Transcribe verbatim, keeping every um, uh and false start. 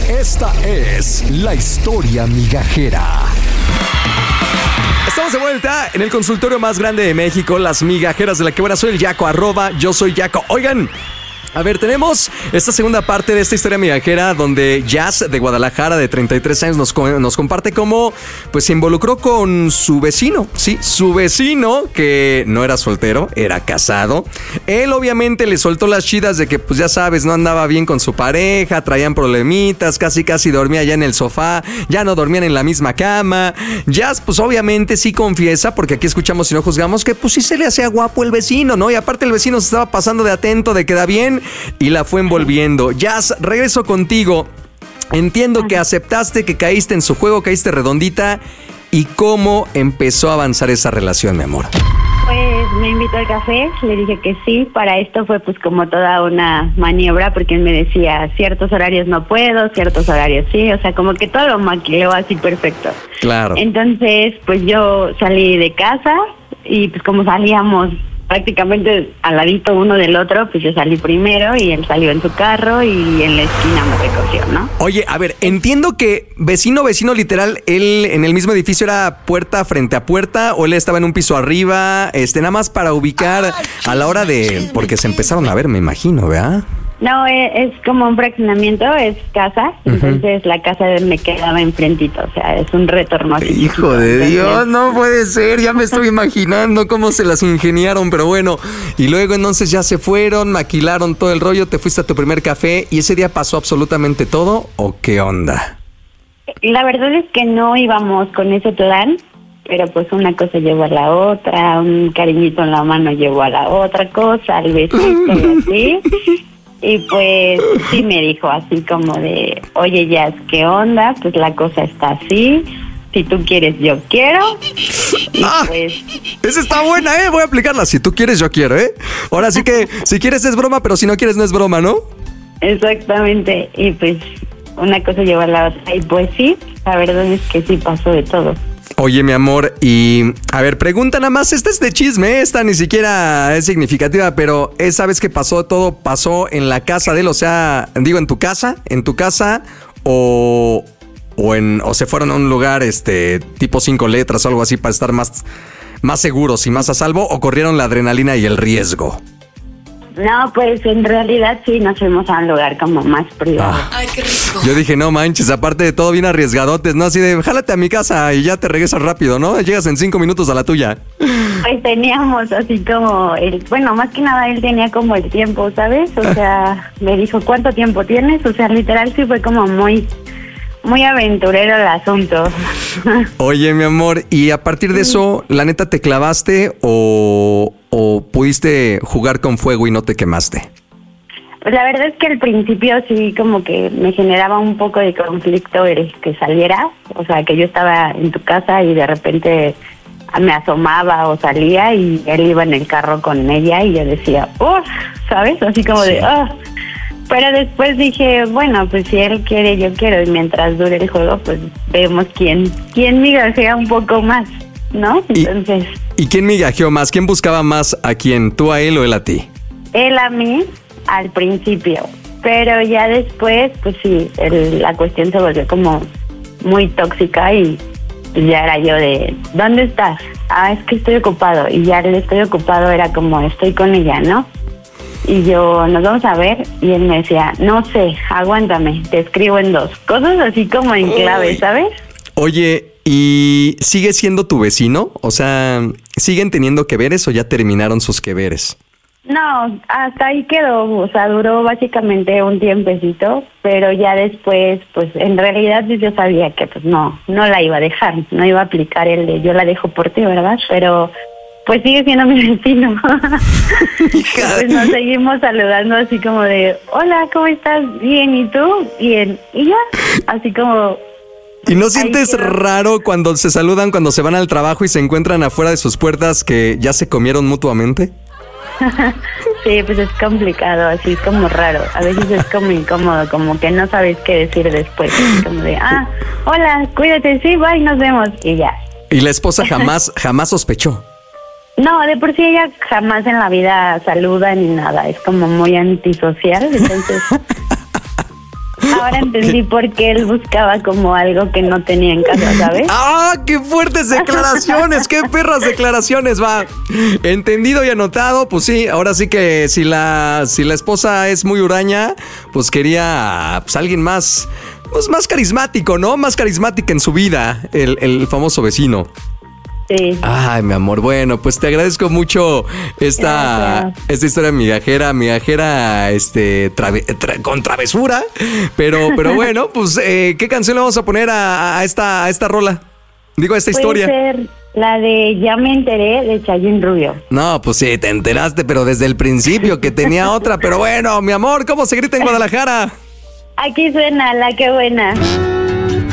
Esta es la historia migajera. Estamos de vuelta en el consultorio más grande de México, las migajeras de la quebrada. Soy el Yaco, arroba yo soy Yaco. Oigan, a ver, tenemos esta segunda parte de esta historia migajera donde Jazz de Guadalajara, de treinta y tres años, nos, nos comparte cómo pues, se involucró con su vecino. Sí, su vecino, que no era soltero, era casado. Él obviamente le soltó las chidas de que, pues ya sabes, no andaba bien con su pareja, traían problemitas, casi casi dormía ya en el sofá, ya no dormían en la misma cama. Jazz, pues obviamente sí confiesa, porque aquí escuchamos y no juzgamos, que pues sí se le hacía guapo el vecino, ¿no? Y aparte el vecino se estaba pasando de atento, de queda bien, y la fue envolviendo. Jazz, regreso contigo. Entiendo que aceptaste, que caíste en su juego, caíste redondita. ¿Y cómo empezó a avanzar esa relación, mi amor? Pues me invitó al café, le dije que sí. Para esto fue pues como toda una maniobra, porque él me decía ciertos horarios no puedo, ciertos horarios sí. O sea, como que todo lo maquiló así perfecto. Claro. Entonces, pues yo salí de casa y pues como salíamos prácticamente al ladito uno del otro, pues yo salí primero y él salió en su carro y en la esquina me recogió, ¿no? Oye, a ver, entiendo que vecino, vecino literal, él en el mismo edificio era puerta frente a puerta, o él estaba en un piso arriba, este, nada más para ubicar a la hora de, porque se empezaron a ver, me imagino, ¿verdad? No, es, es como un fraccionamiento, es casa, uh-huh. Entonces la casa me quedaba enfrentito, o sea, es un retorno así. Hijo de entonces, Dios, no puede ser, ya me estoy imaginando cómo se las ingeniaron, pero bueno, y luego entonces ya se fueron, maquilaron todo el rollo, te fuiste a tu primer café, ¿y ese día pasó absolutamente todo, o qué onda? La verdad es que no íbamos con ese plan, pero pues una cosa llevó a la otra, un cariñito en la mano llevó a la otra cosa, el besito y así. Y pues sí me dijo así como de, oye Jazz, ¿qué onda? Pues la cosa está así, si tú quieres yo quiero. Y ah, pues... esa está buena, ¿eh? Voy a aplicarla, si tú quieres yo quiero, ¿eh? Ahora sí que si quieres es broma, pero si no quieres no es broma, ¿no? Exactamente, y pues una cosa llevó a la otra, y pues sí, la verdad es que sí pasó de todo. Oye, mi amor, y a ver, pregunta nada más, esta es de chisme, esta ni siquiera es significativa, pero esa vez que pasó, todo pasó en la casa de él, o sea, digo, en tu casa, en tu casa, o, o, en, o se fueron a un lugar este tipo cinco letras o algo así para estar más, más seguros y más a salvo, o corrieron la adrenalina y el riesgo. No, pues en realidad sí nos fuimos a un lugar como más privado. Ah. Ay, qué rico. Yo dije, no manches, aparte de todo bien arriesgadotes, ¿no? Así de, jálate a mi casa y ya te regresas rápido, ¿no? Llegas en cinco minutos a la tuya. Pues teníamos así como, el, bueno, más que nada él tenía como el tiempo, ¿sabes? O sea, me dijo, ¿cuánto tiempo tienes? O sea, literal sí fue como muy... Muy aventurero el asunto. Oye, mi amor, ¿y a partir de eso, la neta, te clavaste o, o pudiste jugar con fuego y no te quemaste? Pues la verdad es que al principio sí como que me generaba un poco de conflicto el que saliera. O sea, que yo estaba en tu casa y de repente me asomaba o salía y él iba en el carro con ella y yo decía, uff, ¿sabes? Así como sí. de, ah. Oh. Pero después dije, bueno, pues si él quiere, yo quiero. Y mientras dure el juego, pues vemos quién, quién migajea un poco más, ¿no? Entonces... ¿Y, ¿Y quién migajeó más? ¿Quién buscaba más a quién? ¿Tú a él o él a ti? Él a mí, al principio. Pero ya después, pues sí, el, la cuestión se volvió como muy tóxica y ya era yo de, ¿dónde estás? Ah, es que estoy ocupado. Y ya el estoy ocupado era como, estoy con ella, ¿no? Y yo, nos vamos a ver, y él me decía, no sé, aguántame, te escribo en dos. Cosas así como en clave, Uy. ¿sabes? Oye, ¿y sigue siendo tu vecino? O sea, ¿siguen teniendo que veres o ya terminaron sus que veres? No, hasta ahí quedó, o sea, duró básicamente un tiempecito, pero ya después, pues en realidad yo sabía que pues no, no la iba a dejar, no iba a aplicar el de yo la dejo por ti, ¿verdad? Pero... pues sigue siendo mi vecino. Pues nos seguimos saludando así como de, hola, ¿cómo estás? Bien, ¿y tú? Bien. Y ya, así como... ¿Y no sientes raro cuando se saludan, cuando se van al trabajo y se encuentran afuera de sus puertas que ya se comieron mutuamente? Sí, pues es complicado, así como raro. A veces es como incómodo, como que no sabes qué decir después. Como de, ah, hola, cuídate, sí, bye, nos vemos. Y ya. ¿Y la esposa jamás, jamás sospechó? No, de por sí ella jamás en la vida saluda ni nada, es como muy antisocial, entonces ahora entendí por qué él buscaba como algo que no tenía en casa, ¿sabes? ¡Ah, qué fuertes declaraciones! ¡Qué perras declaraciones! Va, entendido y anotado. Pues sí, ahora sí que si la, si la esposa es muy huraña, pues quería pues alguien más, pues más carismático, ¿no? Más carismática en su vida, el, el famoso vecino. Sí. Ay, mi amor, bueno, pues te agradezco mucho esta, esta historia migajera, migajera, este, trave, tra, con travesura, pero, pero bueno, pues, eh, ¿qué canción le vamos a poner a, a esta, a esta rola? Digo, a esta Puede historia. ser la de Ya me enteré de Chayín Rubio. No, pues sí, te enteraste, pero desde el principio que tenía otra, pero bueno, mi amor, ¿cómo se grita en Guadalajara? Aquí suena La Que Buena.